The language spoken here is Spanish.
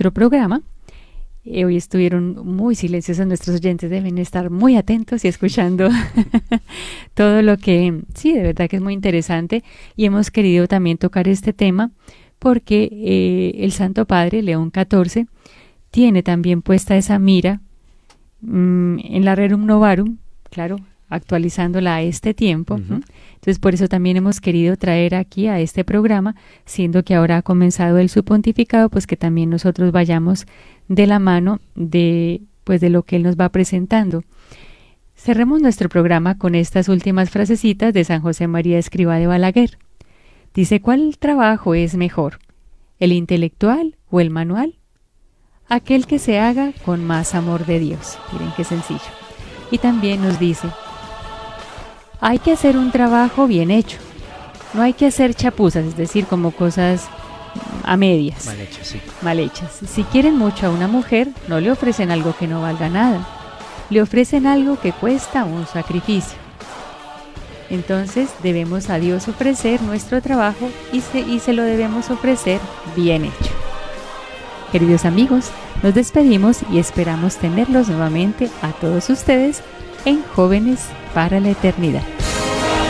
nuestro programa. Hoy estuvieron muy silenciosos, nuestros oyentes deben estar muy atentos y escuchando todo lo que, sí, de verdad que es muy interesante, y hemos querido también tocar este tema porque el Santo Padre, León XIV, tiene también puesta esa mira en la Rerum Novarum, claro, actualizándola a este tiempo. Entonces, por eso también hemos querido traer aquí a este programa, siendo que ahora ha comenzado el su pontificado, pues que también nosotros vayamos de la mano de, pues, de lo que él nos va presentando. Cerremos nuestro programa con estas últimas frasecitas de San José María Escrivá de Balaguer. Dice: ¿cuál trabajo es mejor, el intelectual o el manual? Aquel que se haga con más amor de Dios. Miren qué sencillo. Y también nos dice: hay que hacer un trabajo bien hecho. No hay que hacer chapuzas, es decir, como cosas a medias. Mal hechas, sí. Mal hechas. Si quieren mucho a una mujer, no le ofrecen algo que no valga nada. Le ofrecen algo que cuesta un sacrificio. Entonces debemos a Dios ofrecer nuestro trabajo y se lo debemos ofrecer bien hecho. Queridos amigos, nos despedimos y esperamos tenerlos nuevamente a todos ustedes en Jóvenes para la Eternidad.